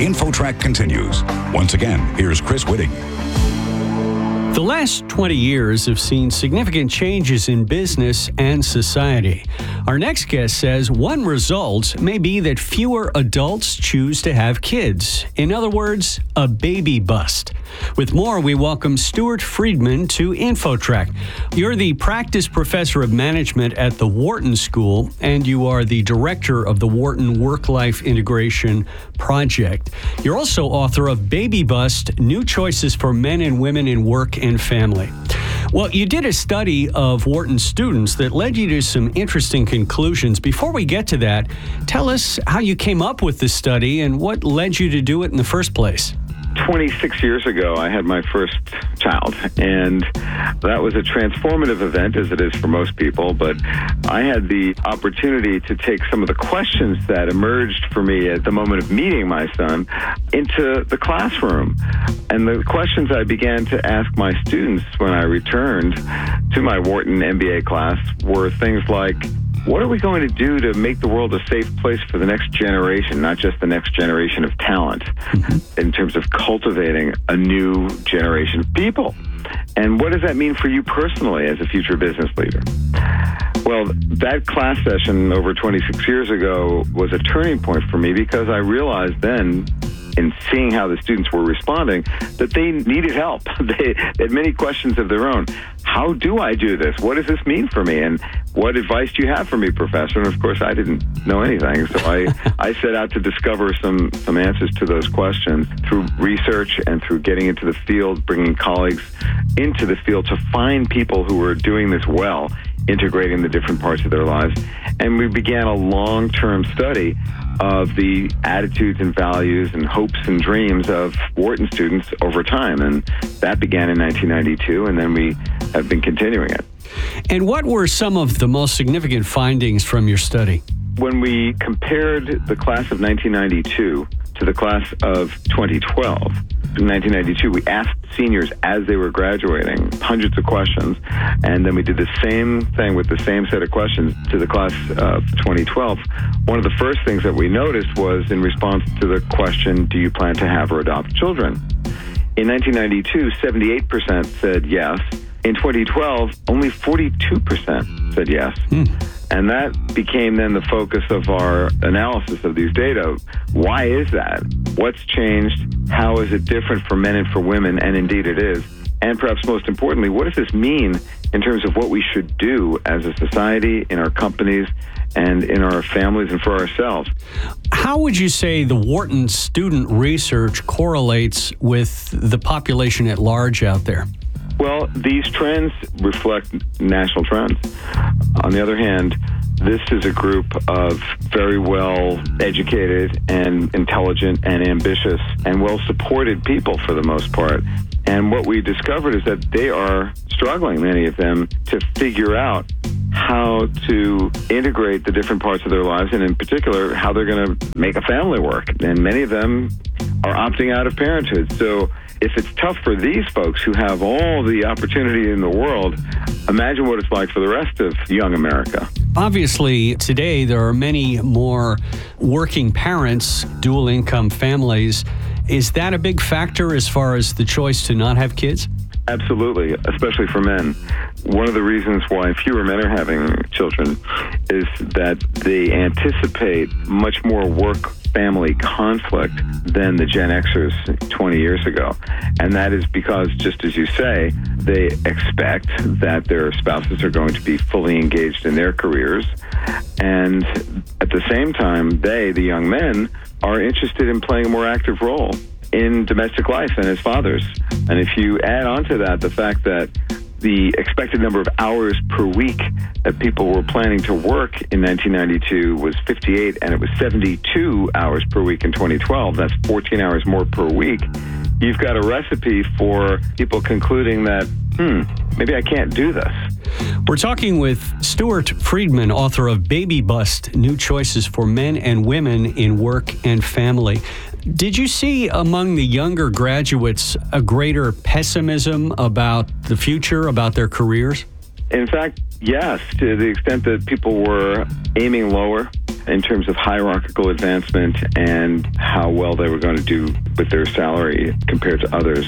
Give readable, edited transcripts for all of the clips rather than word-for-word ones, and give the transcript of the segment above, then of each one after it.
InfoTrack continues. Once again, here's Chris Whitting. The last 20 years have seen significant changes in business and society. Our next guest says one result may be that fewer adults choose to have kids. In other words, a baby bust. With more, we welcome Stuart Friedman to InfoTrack. You're the practice professor of management at the Wharton School, and you are the director of the Wharton Work-Life Integration Project. You're also author of Baby Bust: New Choices for Men and Women in Work and Family. Well, you did a study of Wharton students that led you to some interesting conclusions. Before we get to that, tell us how you came up with this study and what led you to do it in the first place. 26 years ago, I had my first child, and that was a transformative event, as it is for most people, but I had the opportunity to take some of the questions that emerged for me at the moment of meeting my son into the classroom. And the questions I began to ask my students when I returned to my Wharton MBA class were things like, what are we going to do to make the world a safe place for the next generation, not just the next generation of talent, in terms of cultivating a new generation of people? And what does that mean for you personally as a future business leader? Well, that class session over 26 years ago was a turning point for me because I realized then, in seeing how the students were responding, that they needed help. They had many questions of their own. How do I do this? What does this mean for me? And what advice do you have for me, Professor? And of course, I didn't know anything. So I set out to discover some answers to those questions through research and through getting into the field, bringing colleagues into the field to find people who were doing this well, integrating the different parts of their lives. And we began a long-term study of the attitudes and values and hopes and dreams of Wharton students over time. And that began in 1992, and then we have been continuing it. And what were some of the most significant findings from your study? When we compared the class of 1992 to the class of 2012, in 1992, we asked seniors as they were graduating hundreds of questions, and then we did the same thing with the same set of questions to the class of 2012. One of the first things that we noticed was in response to the question, do you plan to have or adopt children? In 1992, 78% said yes. In 2012, only 42% said yes. And that became then the focus of our analysis of these data. Why is that? What's changed? How is it different for men and for women? And indeed it is. And perhaps most importantly, what does this mean in terms of what we should do as a society, in our companies, and in our families and for ourselves? How would you say the Wharton student research correlates with the population at large out there? Well, these trends reflect national trends. On the other hand, this is a group of very well educated and intelligent and ambitious and well supported people for the most part. And what we discovered is that they are struggling, many of them, to figure out how to integrate the different parts of their lives, and in particular, how they're going to make a family work. And many of them are opting out of parenthood. So if it's tough for these folks who have all the opportunity in the world, imagine what it's like for the rest of young America. Obviously, today there are many more working parents, dual income families. Is that a big factor as far as the choice to not have kids? Absolutely, especially for men. One of the reasons why fewer men are having children is that they anticipate much more work-family conflict than the Gen Xers 20 years ago. And that is because, just as you say, they expect that their spouses are going to be fully engaged in their careers. And at the same time, they, the young men, are interested in playing a more active role in domestic life and as fathers. And if you add on to that the fact that the expected number of hours per week that people were planning to work in 1992 was 58, and it was 72 hours per week in 2012. That's 14 hours more per week. You've got a recipe for people concluding that, maybe I can't do this. We're talking with Stuart Friedman, author of Baby Bust: New Choices for Men and Women in Work and Family. Did you see among the younger graduates a greater pessimism about the future, about their careers? In fact, yes, to the extent that people were aiming lower, in terms of hierarchical advancement and how well they were going to do with their salary compared to others.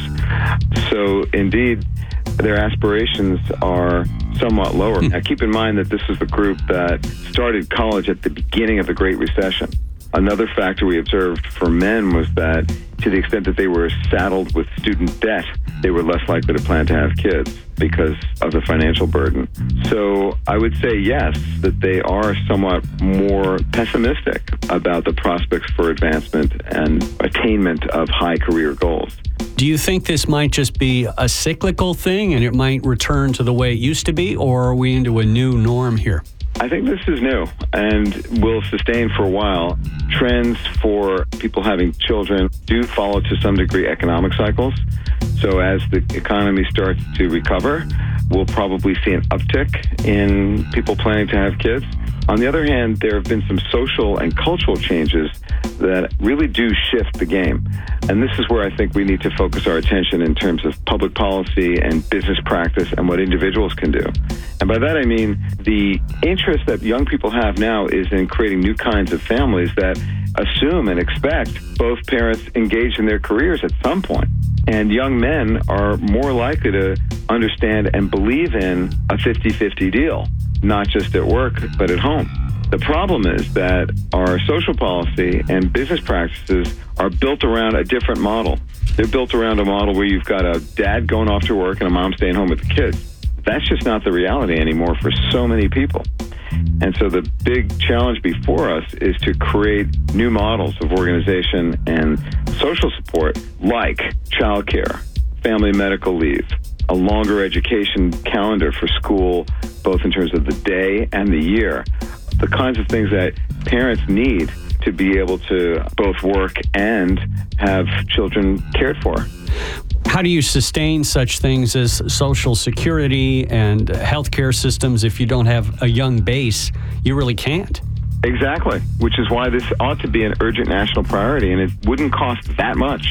So indeed, their aspirations are somewhat lower. Now, keep in mind that this is the group that started college at the beginning of the Great Recession. Another factor we observed for men was that to the extent that they were saddled with student debt, they were less likely to plan to have kids because of the financial burden. So I would say yes, that they are somewhat more pessimistic about the prospects for advancement and attainment of high career goals. Do you think this might just be a cyclical thing and it might return to the way it used to be, or are we into a new norm here? I think this is new and will sustain for a while. Trends for people having children do follow to some degree economic cycles. So as the economy starts to recover, we'll probably see an uptick in people planning to have kids. On the other hand, there have been some social and cultural changes that really do shift the game. And this is where I think we need to focus our attention in terms of public policy and business practice and what individuals can do. And by that I mean the interest that young people have now is in creating new kinds of families that assume and expect both parents engaged in their careers at some point. And young men are more likely to understand and believe in a 50-50 deal, not just at work, but at home. The problem is that our social policy and business practices are built around a different model. They're built around a model where you've got a dad going off to work and a mom staying home with the kids. That's just not the reality anymore for so many people. And so the big challenge before us is to create new models of organization and social support like childcare, family medical leave, a longer education calendar for school, both in terms of the day and the year, the kinds of things that parents need to be able to both work and have children cared for. How do you sustain such things as Social Security and healthcare systems if you don't have a young base? You really can't. Exactly, which is why this ought to be an urgent national priority, and it wouldn't cost that much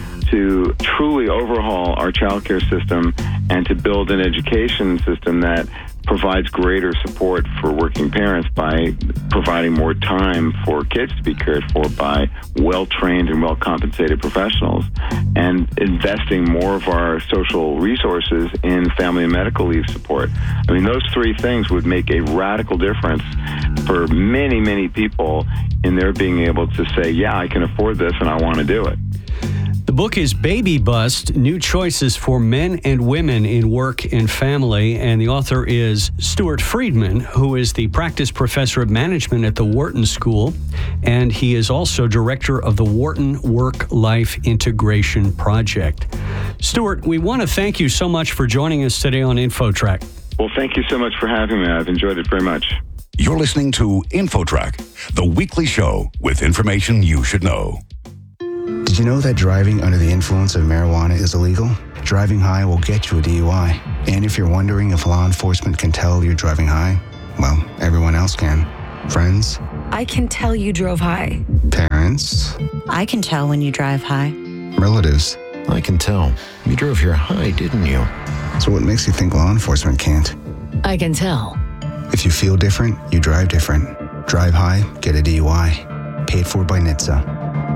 to truly overhaul our childcare system and to build an education system that provides greater support for working parents by providing more time for kids to be cared for by well-trained and well-compensated professionals, and investing more of our social resources in family and medical leave support. I mean, those three things would make a radical difference for many, many people in their being able to say, yeah, I can afford this and I want to do it. The book is Baby Bust, New Choices for Men and Women in Work and Family, and the author is Stuart Friedman, who is the practice professor of management at the Wharton School, and he is also director of the Wharton Work-Life Integration Project. Stuart, we want to thank you so much for joining us today on InfoTrack. Well, thank you so much for having me. I've enjoyed it very much. You're listening to InfoTrack, the weekly show with information you should know. Did you know that driving under the influence of marijuana is illegal? Driving high will get you a DUI. And if you're wondering if law enforcement can tell you're driving high, well, everyone else can. Friends? I can tell you drove high. Parents? I can tell when you drive high. Relatives? I can tell. You drove here high, didn't you? So what makes you think law enforcement can't? I can tell. If you feel different, you drive different. Drive high, get a DUI. Paid for by NHTSA.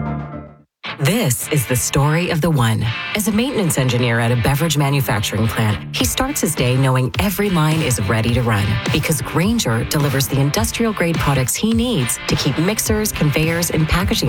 This is the story of the one. As a maintenance engineer at a beverage manufacturing plant, he starts his day knowing every line is ready to run because Grainger delivers the industrial-grade products he needs to keep mixers, conveyors, and packaging